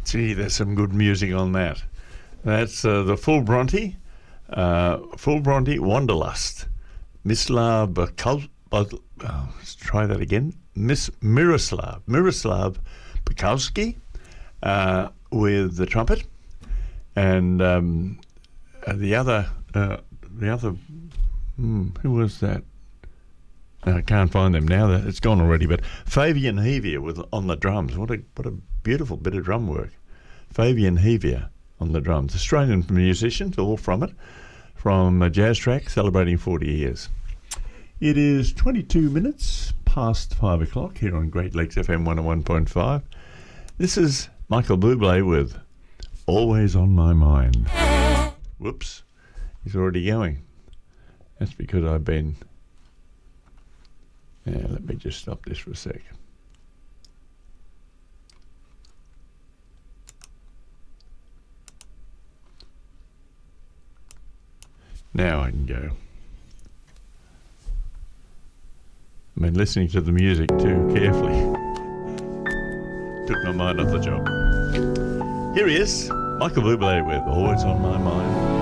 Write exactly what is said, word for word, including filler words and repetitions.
Gee, there's some good music on that. That's uh, the Full Bronte, uh, Full Bronte Wanderlust. Mislav Bukowski, oh, let's try that again. Miss Miroslav, Miroslav Bukowski uh, with the trumpet, and um, uh, the other, uh, the other, hmm, who was that? I can't find them now. It's gone already. But Fabian Heavier with on the drums. What a what a beautiful bit of drum work. Fabian Heavier on the drums. Australian musicians, all from it, from a jazz track celebrating forty years. It is twenty-two minutes past five o'clock here on Great Lakes F M one oh one point five. This is Michael Bublé with Always on My Mind. Whoops, he's already going. That's because I've been... Yeah, let me just stop this for a sec. Now I can go. I've been listening to the music too carefully. Took my mind off the job. Here he is, Michael Bublé with Always on My Mind.